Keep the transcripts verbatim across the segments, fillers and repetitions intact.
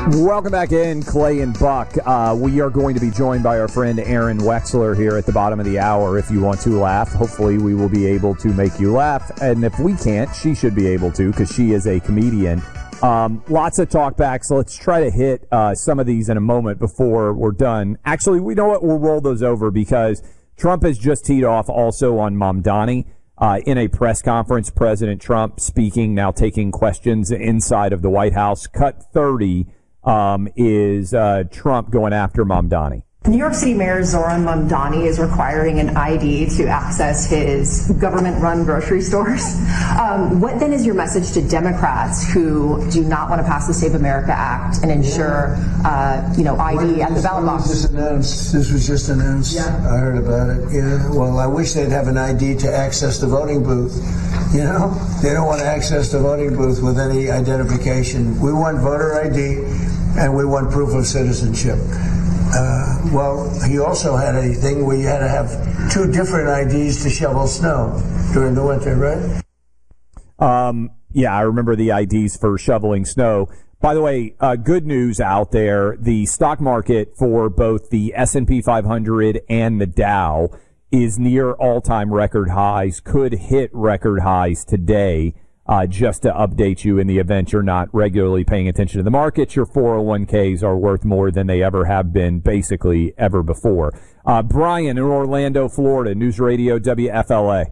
Welcome back in, Clay and Buck. Uh, we are going to be joined by our friend Aaron Wexler here at the bottom of the hour. If you want to laugh, hopefully we will be able to make you laugh. And if we can't, she should be able to because she is a comedian. Um, lots of talkbacks. So let's try to hit uh, some of these in a moment before we're done. Actually, we know what? We'll roll those over because Trump has just teed off also on Mamdani. Uh, in a press conference, President Trump speaking, now taking questions inside of the White House. Cut thirty. Um, is uh, Trump going after Mamdani. New York City Mayor Zoran Mamdani is requiring an I D to access his government-run grocery stores. Um, what then is your message to Democrats who do not want to pass the Save America Act and ensure, uh, you know, I D at the ballot box? This was just announced. This was just announced. Yeah. I heard about it. Yeah. Well, I wish they'd have an I D to access the voting booth. You know, they don't want to access the voting booth with any identification. We want voter I D, and we want proof of citizenship. Uh, well, he also had a thing where you had to have two different I Ds to shovel snow during the winter, right? Um, yeah, I remember the I Ds for shoveling snow. By the way, uh, good news out there. The stock market for both the S and P five hundred and the Dow is near all-time record highs, could hit record highs today. Uh, just to update you in the event you're not regularly paying attention to the markets, your four oh one k's are worth more than they ever have been, basically ever before. Uh, Brian in Orlando, Florida, News Radio W F L A.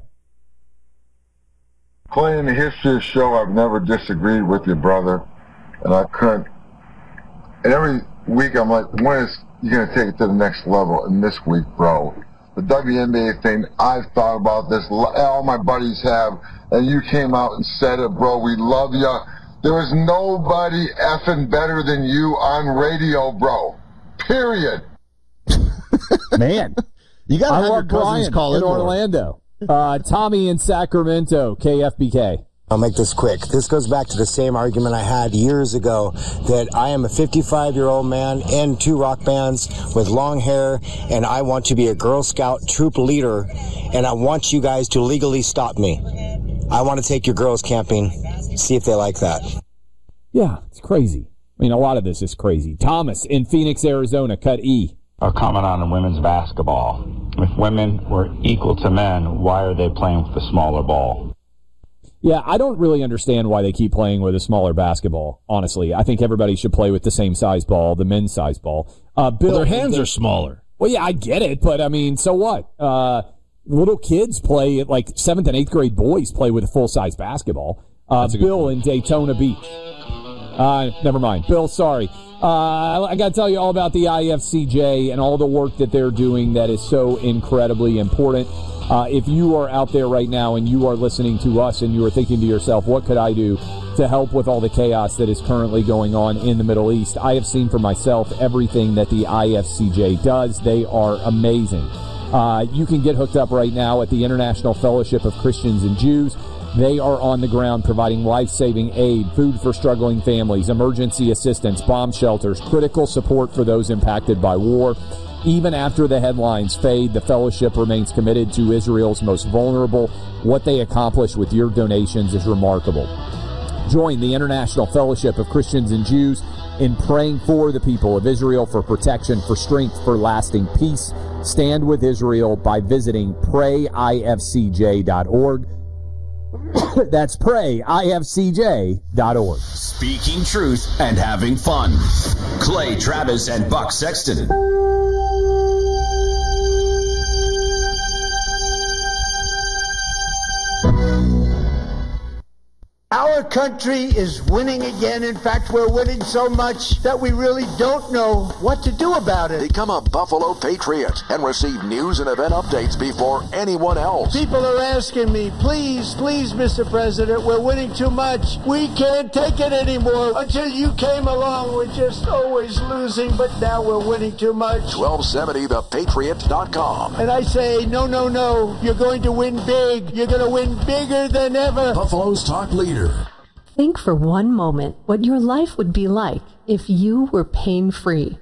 Clay, in the history of the show, I've never disagreed with your brother, and I couldn't. And every week I'm like, when is you going to take it to the next level? And this week, bro, the W N B A thing, I've thought about this, all my buddies have, and you came out and said it, bro. We love you. There is nobody effing better than you on radio, bro. Period. Man, you got to have your cousins Brian call in in Orlando. Uh, Tommy in Sacramento, K F B K. I'll make this quick. This goes back to the same argument I had years ago that I am a fifty-five-year-old man in two rock bands with long hair, and I want to be a Girl Scout troop leader, and I want you guys to legally stop me. I want to take your girls camping, see if they like that. Yeah, it's crazy. I mean, a lot of this is crazy. Thomas in Phoenix, Arizona, cut E. A comment on women's basketball. If women were equal to men, why are they playing with a smaller ball? Yeah, I don't really understand why they keep playing with a smaller basketball, honestly. I think everybody should play with the same size ball, the men's size ball. Uh, Bill, well, their hands are smaller. Well, yeah, I get it, but I mean, so what? Uh, little kids play, like seventh and eighth grade boys play with a full-size basketball. Uh, Bill in Daytona Beach. Uh, never mind. Bill, sorry. Uh, I got to tell you all about the I F C J and all the work that they're doing that is so incredibly important. Uh, if you are out there right now and you are listening to us and you are thinking to yourself, what could I do to help with all the chaos that is currently going on in the Middle East? I have seen for myself everything that the I F C J does. They are amazing. Uh, you can get hooked up right now at the International Fellowship of Christians and Jews. They are on the ground providing life-saving aid, food for struggling families, emergency assistance, bomb shelters, critical support for those impacted by war. Even after the headlines fade, the fellowship remains committed to Israel's most vulnerable. What they accomplish with your donations is remarkable. Join the International Fellowship of Christians and Jews in praying for the people of Israel, for protection, for strength, for lasting peace. Stand with Israel by visiting pray I F C J dot org. That's pray I F C J dot org. Speaking truth and having fun. Clay Travis and Buck Sexton. Our country is winning again. In fact, we're winning so much that we really don't know what to do about it. Become a Buffalo Patriot and receive news and event updates before anyone else. People are asking me, please, please, Mister President, we're winning too much. We can't take it anymore. Until you came along, we're just always losing, but now we're winning too much. twelve seventy the patriot dot com. And I say, no, no, no, you're going to win big. You're going to win bigger than ever. Buffalo's talk leader. Think for one moment what your life would be like if you were pain-free.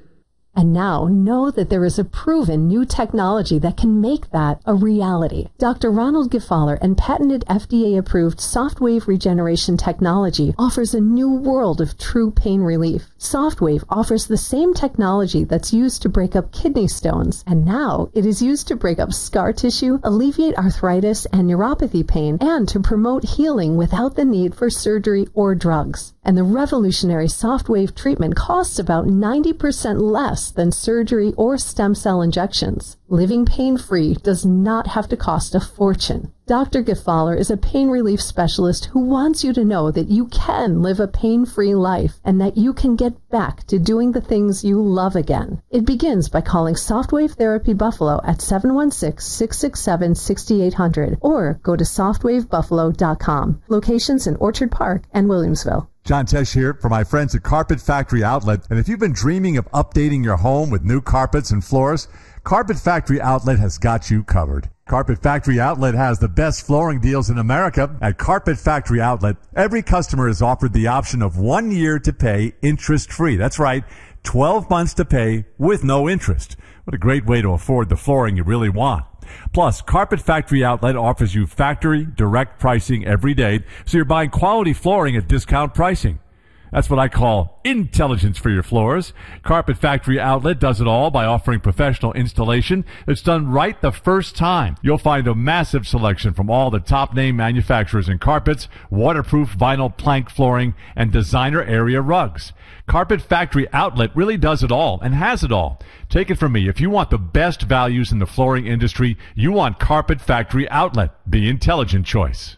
And now know that there is a proven new technology that can make that a reality. Doctor Ronald Gefaller and patented F D A-approved SoftWave regeneration technology offers a new world of true pain relief. SoftWave offers the same technology that's used to break up kidney stones, and now it is used to break up scar tissue, alleviate arthritis and neuropathy pain, and to promote healing without the need for surgery or drugs. And the revolutionary SoftWave treatment costs about ninety percent less than surgery or stem cell injections. Living pain-free does not have to cost a fortune. Doctor Gefaller is a pain relief specialist who wants you to know that you can live a pain-free life and that you can get back to doing the things you love again. It begins by calling Softwave Therapy Buffalo at seven one six, six six seven, six eight zero zero or go to softwave buffalo dot com. Locations in Orchard Park and Williamsville. John Tesh here for my friends at Carpet Factory Outlet. And if you've been dreaming of updating your home with new carpets and floors, Carpet Factory Outlet has got you covered. Carpet Factory Outlet has the best flooring deals in America. At Carpet Factory Outlet, every customer is offered the option of one year to pay interest-free. That's right, twelve months to pay with no interest. What a great way to afford the flooring you really want. Plus, Carpet Factory Outlet offers you factory direct pricing every day, so you're buying quality flooring at discount pricing. That's what I call intelligence for your floors. Carpet Factory Outlet does it all by offering professional installation that's done right the first time. You'll find a massive selection from all the top name manufacturers in carpets, waterproof vinyl plank flooring, and designer area rugs. Carpet Factory Outlet really does it all and has it all. Take it from me. If you want the best values in the flooring industry, you want Carpet Factory Outlet, the intelligent choice.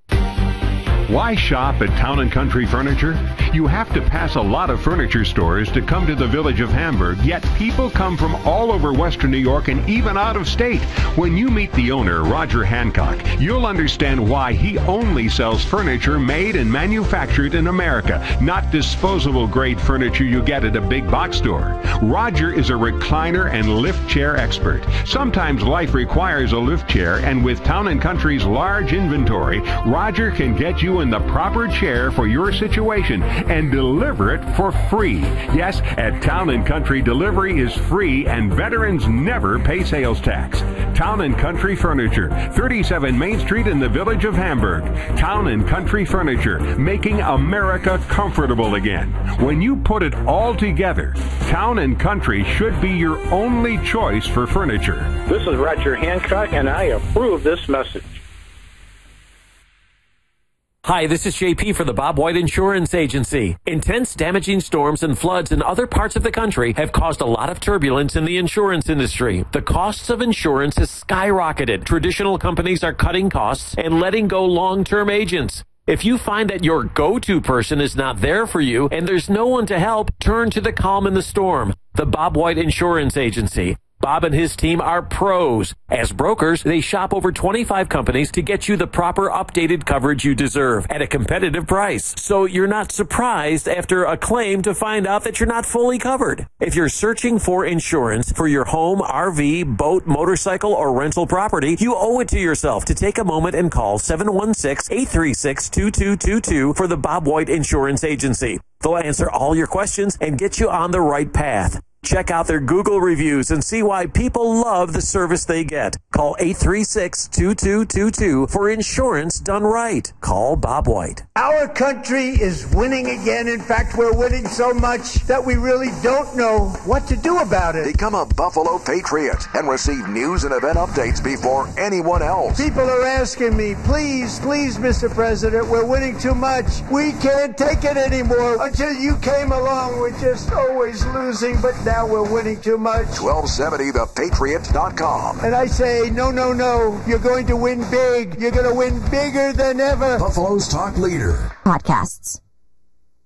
Why shop at Town and Country Furniture? You have to pass a lot of furniture stores to come to the village of Hamburg, yet people come from all over Western New York and even out of state. When you meet the owner, Roger Hancock, you'll understand why he only sells furniture made and manufactured in America, not disposable grade furniture you get at a big box store. Roger is a recliner and lift chair expert. Sometimes life requires a lift chair, and with Town and Country's large inventory, Roger can get you in the proper chair for your situation and deliver it for free. Yes, at Town and Country, delivery is free and veterans never pay sales tax. Town and Country Furniture, thirty-seven Main Street in the village of Hamburg. Town and Country Furniture, making America comfortable again. When you put it all together, Town and Country should be your only choice for furniture. This is Roger Hancock, and I approve this message. Hi, this is J P for the Bob White Insurance Agency. Intense damaging storms and floods in other parts of the country have caused a lot of turbulence in the insurance industry. The costs of insurance has skyrocketed. Traditional companies are cutting costs and letting go long-term agents. If you find that your go-to person is not there for you and there's no one to help, turn to the calm in the storm. The Bob White Insurance Agency. Bob and his team are pros. As brokers, they shop over twenty-five companies to get you the proper updated coverage you deserve at a competitive price. So you're not surprised after a claim to find out that you're not fully covered. If you're searching for insurance for your home, R V, boat, motorcycle, or rental property, you owe it to yourself to take a moment and call seven one six, eight three six, two two two two for the Bob White Insurance Agency. They'll answer all your questions and get you on the right path. Check out their Google reviews and see why people love the service they get. Call eight three six, two two two two for insurance done right. Call Bob White. Our country is winning again. In fact, we're winning so much that we really don't know what to do about it. Become a Buffalo Patriot and receive news and event updates before anyone else. People are asking me, please, please, Mister President, we're winning too much. We can't take it anymore. Until you came along, we're just always losing, but now Now we're winning too much. twelve seventy the patriot dot com. And I say, no, no, no. You're going to win big. You're going to win bigger than ever. Buffalo's talk leader. Podcasts.